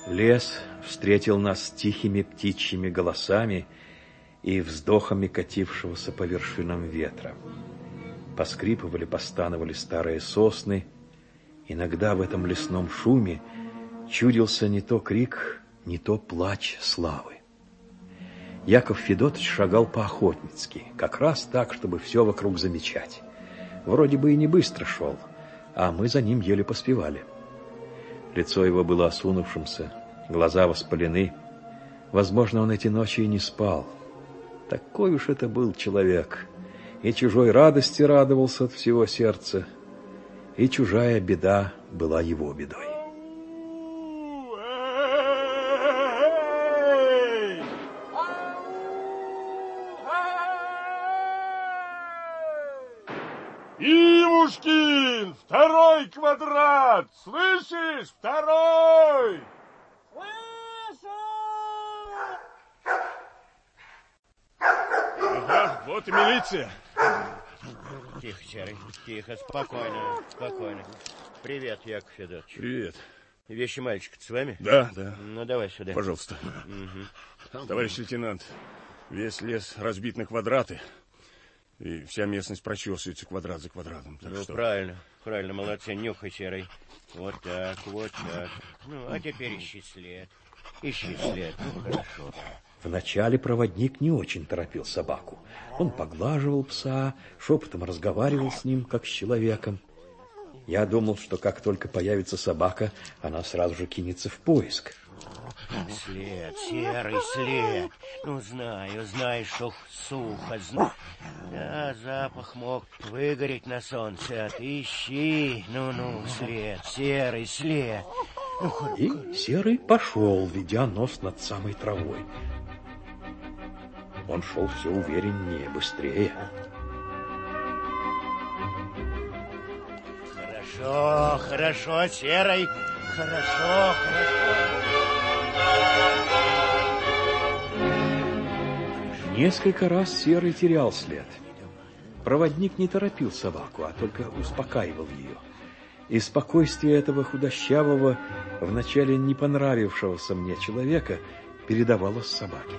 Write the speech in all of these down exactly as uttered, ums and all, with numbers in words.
Лес встретил нас тихими птичьими голосами и вздохами катившегося по вершинам ветра. Поскрипывали, постановали старые сосны. Иногда в этом лесном шуме чудился не то крик, не то плач славы. Яков Федотович шагал по-охотницки, как раз так, чтобы все вокруг замечать. Вроде бы и не быстро шел, а мы за ним еле поспевали. Лицо его было осунувшимся, глаза воспалены. Возможно, он эти ночи и не спал. Такой уж это был человек. И чужой радости радовался от всего сердца, и чужая беда была его бедой. Ивушкин, второй квадрат, слышишь, второй! Слышу! Ага, вот и милиция. Тихо, Серый, тихо, спокойно, спокойно. Привет, Яков Федотович. Привет. Вещи мальчика-то с вами? Да, да. Ну, давай сюда. Пожалуйста. Угу. Товарищ лейтенант, весь лес разбит на квадраты, и вся местность прочесывается квадрат за квадратом. Ну, что... правильно, правильно, молодцы, нюхай, Серый. Вот так, вот так. Ну, а теперь ищи след. Ищи след, ну, хорошо. Вначале проводник не очень торопил собаку. Он поглаживал пса, шепотом разговаривал с ним, как с человеком. Я думал, что как только появится собака, она сразу же кинется в поиск. След, Серый, след. Ну, знаю, знаю, что сухо, знаю. Да, запах мог выгореть на солнце, а ты ищи. Ну-ну, след, Серый, след. Ну, и Серый пошел, ведя нос над самой травой. Он шел все увереннее, быстрее. Хорошо, хорошо, Серый. Хорошо, хорошо. Несколько раз Серый терял след. Проводник не торопил собаку, а только успокаивал ее. И спокойствие этого худощавого, вначале не понравившегося мне человека, передавалось собаке.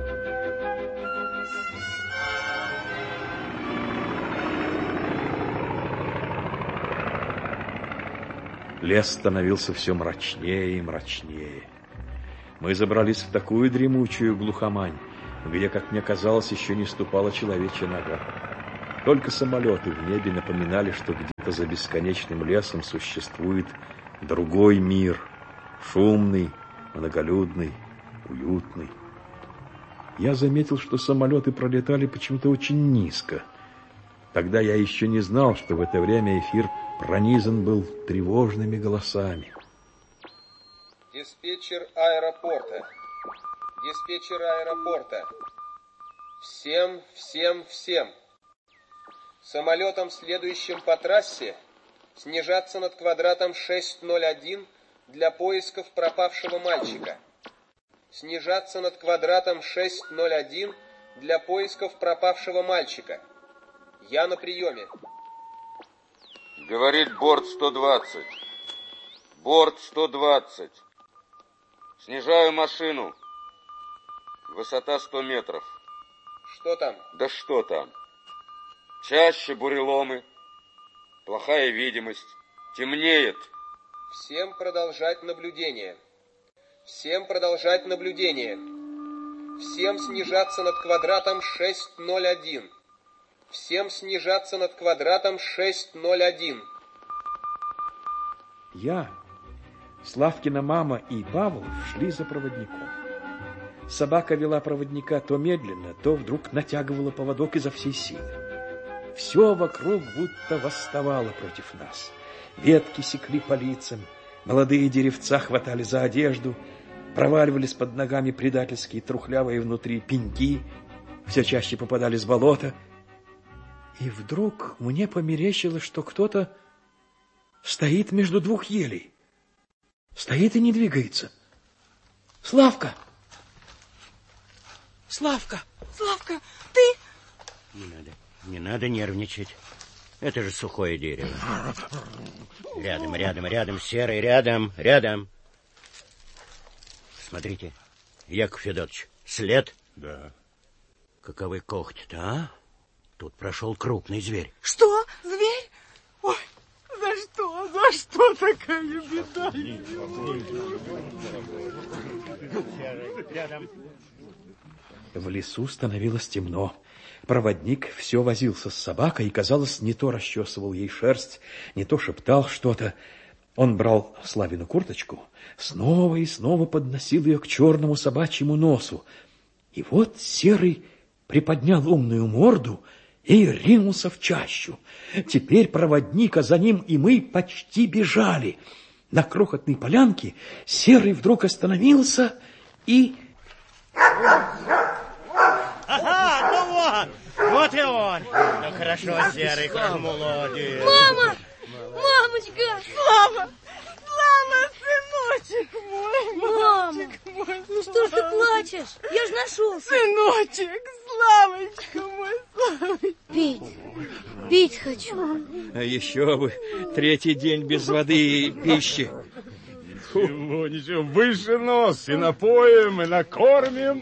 Лес становился все мрачнее и мрачнее. Мы забрались в такую дремучую глухомань, где, как мне казалось, еще не ступала человечья нога. Только самолеты в небе напоминали, что где-то за бесконечным лесом существует другой мир, шумный, многолюдный, уютный. Я заметил, что самолеты пролетали почему-то очень низко. Тогда я еще не знал, что в это время эфир пронизан был тревожными голосами. Диспетчер аэропорта. Диспетчер аэропорта. Всем, всем, всем. Самолетом, следующим по трассе, снижаться над квадратом шесть ноль один для поисков пропавшего мальчика. Снижаться над квадратом шесть ноль один для поисков пропавшего мальчика. Я на приеме. Говорит борт сто двадцать. Борт сто двадцать. Снижаю машину. Высота сто метров. Что там? Да что там? Чаще буреломы. Плохая видимость. Темнеет. Всем продолжать наблюдение. Всем продолжать наблюдение. Всем снижаться над квадратом шесть ноль один. Всем снижаться над квадратом шесть ноль один. Я, Славкина мама и Павлов шли за проводником. Собака вела проводника то медленно, то вдруг натягивала поводок изо всей силы. Все вокруг будто восставало против нас. Ветки секли по лицам, молодые деревца хватали за одежду, проваливались под ногами предательские трухлявые внутри пеньки, все чаще попадались в болото. И вдруг мне померещилось, что кто-то стоит между двух елей. Стоит и не двигается. Славка! Славка! Славка, ты? Не надо, не надо нервничать. Это же сухое дерево. Рядом, рядом, рядом, Серый, рядом, рядом. Смотрите, Яков Федотович, след? Да. Каковы когти-то, а? Тут прошел крупный зверь. Что? Зверь? Ой, за что? За что такая беда? В лесу становилось темно. Проводник все возился с собакой и, казалось, не то расчесывал ей шерсть, не то шептал что-то. Он брал Славину курточку, снова и снова подносил ее к черному собачьему носу. И вот Серый приподнял умную морду и ринулся в чащу. Теперь проводник, а за ним и мы почти бежали. На крохотной полянке Серый вдруг остановился и... Ага, ну вот, вот и он. Ну хорошо, Серый, как молодец. Мама! Мамочка! Слава! Слава, сыночек мой! Мама! Мой, Ну что ж ты плачешь? Я ж нашелся. сыночек, Славочка мой, Славочка! Пить. Пить хочу. А еще бы, третий день без воды и пищи. Ничего, ничего, выше нос, и напоим, и накормим.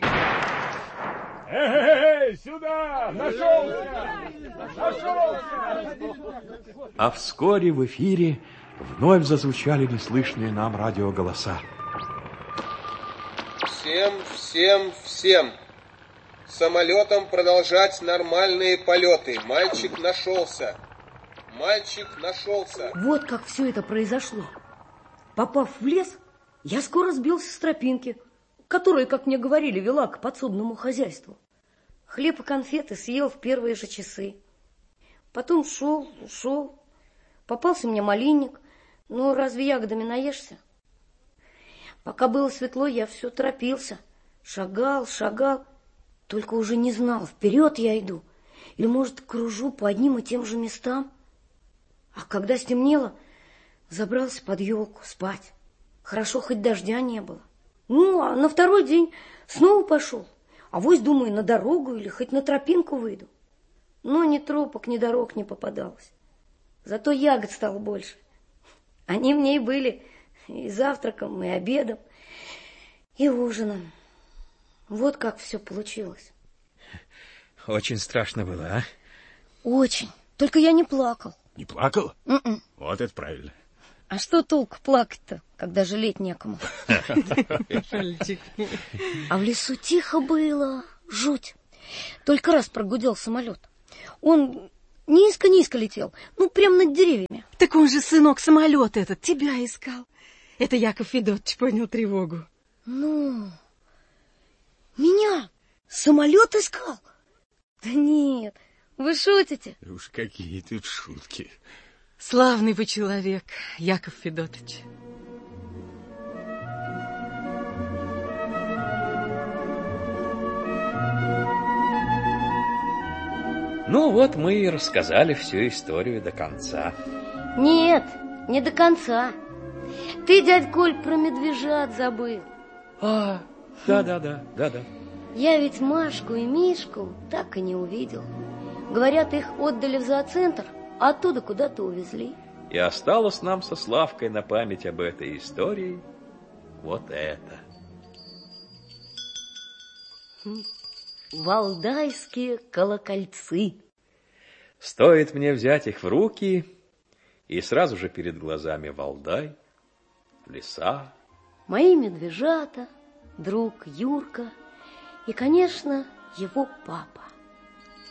Эй, сюда! Нашелся! Нашелся! А вскоре в эфире вновь зазвучали неслышные нам радиоголоса. Всем, всем, всем самолетам продолжать нормальные полеты. Мальчик нашелся. Мальчик нашелся. Вот как все это произошло. Попав в лес, я скоро сбился с тропинки, которая, как мне говорили, вела к подсобному хозяйству. Хлеб и конфеты съел в первые же часы. Потом шел, шел. Попался мне малинник. Ну, разве ягодами наешься? Пока было светло, я все торопился. Шагал, шагал. Только уже не знал, вперед я иду или, может, кружу по одним и тем же местам. А когда стемнело, забрался под елку спать. Хорошо, хоть дождя не было. Ну, а на второй день снова пошел. Авось, думаю, на дорогу или хоть на тропинку выйду. Но ни тропок, ни дорог не попадалось. Зато ягод стало больше. Они мне и были и завтраком, и обедом, и ужином. Вот как все получилось. Очень страшно было, а? Очень. Только я не плакал. Не плакал? М-м. Вот это правильно. А что толку плакать-то, когда жалеть некому? А в лесу тихо было, жуть. Только раз прогудел самолет. Он низко-низко летел, ну, прямо над деревьями. Так он же, сынок, самолет этот тебя искал. Это Яков Федотович понял тревогу. Ну, меня самолет искал? Да нет, вы шутите? Уж какие тут шутки. Славный вы человек, Яков Федотович. Ну вот мы и рассказали всю историю до конца. Нет, не до конца. Ты, дядь Коль, про медвежат забыл. А, да-да-да, да-да. Я ведь Машку и Мишку так и не увидел. Говорят, их отдали в зооцентр, а оттуда куда-то увезли. И осталось нам со Славкой на память об этой истории вот это. Валдайские колокольцы. Стоит мне взять их в руки, и сразу же перед глазами Валдай, леса. Мои медвежата, друг Юрка и, конечно, его папа.